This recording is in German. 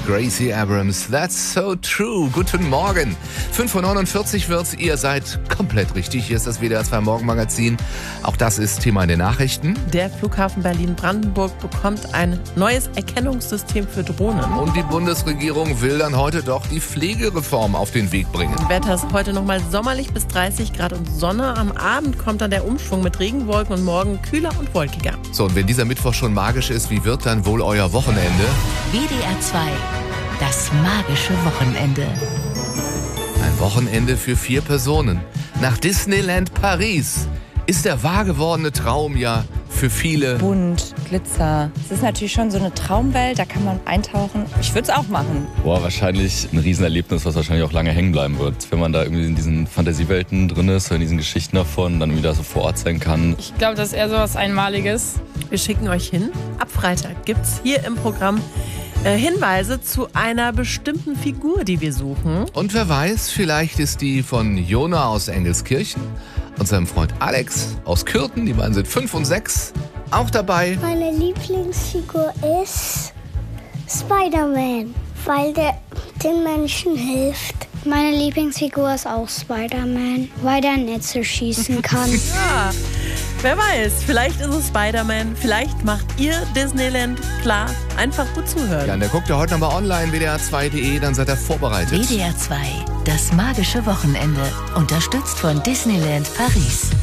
Gracie Abrams. That's so true. Guten Morgen. 5:49 Uhr wird's. Ihr seid komplett richtig. Hier ist das WDR 2 Morgenmagazin. Auch das ist Thema in den Nachrichten. Der Flughafen Berlin-Brandenburg bekommt ein neues Erkennungssystem für Drohnen. Und die Bundesregierung will dann heute doch die Pflegereform auf den Weg bringen. Wetter ist heute nochmal sommerlich bis 30 Grad und Sonne. Am Abend kommt dann der Umschwung mit Regenwolken und morgen kühler und wolkiger. So, und wenn dieser Mittwoch schon magisch ist, wie wird dann wohl euer Wochenende? WDR 2, das magische Wochenende. Ein Wochenende für 4 Personen. Nach Disneyland Paris ist der wahr gewordene Traum ja für viele. Bunt, Glitzer. Es ist natürlich schon so eine Traumwelt, da kann man eintauchen. Ich würde es auch machen. Boah, wahrscheinlich ein Riesenerlebnis, was wahrscheinlich auch lange hängen bleiben wird. Wenn man da irgendwie in diesen Fantasiewelten drin ist, in diesen Geschichten davon, dann wieder so vor Ort sein kann. Ich glaube, das ist eher so was Einmaliges. Wir schicken euch hin. Ab Freitag gibt's hier im Programm Hinweise zu einer bestimmten Figur, die wir suchen. Und wer weiß, vielleicht ist die von Jona aus Engelskirchen und seinem Freund Alex aus Kürten, die beiden sind 5 und 6, auch dabei. Meine Lieblingsfigur ist Spider-Man, weil der den Menschen hilft. Meine Lieblingsfigur ist auch Spider-Man, weil der Netze schießen kann. Ja, wer weiß, vielleicht ist es Spider-Man, vielleicht macht ihr Disneyland klar. Einfach gut zuhören. Ja, und der guckt ja heute nochmal online, wdr2.de, dann seid ihr vorbereitet. WDR 2, das magische Wochenende. Unterstützt von Disneyland Paris.